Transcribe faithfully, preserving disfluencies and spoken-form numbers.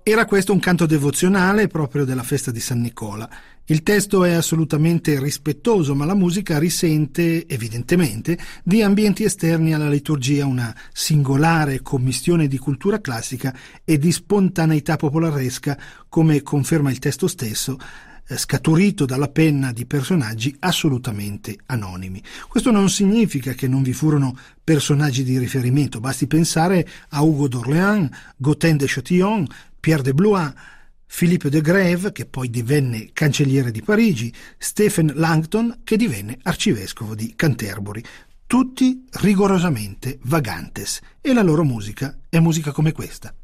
Era questo un canto devozionale proprio della festa di San Nicola. Il testo è assolutamente rispettoso, ma la musica risente, evidentemente, di ambienti esterni alla liturgia, una singolare commistione di cultura classica e di spontaneità popolaresca, come conferma il testo stesso, scaturito dalla penna di personaggi assolutamente anonimi. Questo non significa che non vi furono personaggi di riferimento, basti pensare a Ugo d'Orléans, Gauthin de Châtillon, Pierre de Blois, Philippe de Grève, che poi divenne cancelliere di Parigi, Stephen Langton, che divenne arcivescovo di Canterbury, tutti rigorosamente vagantes, e la loro musica è musica come questa.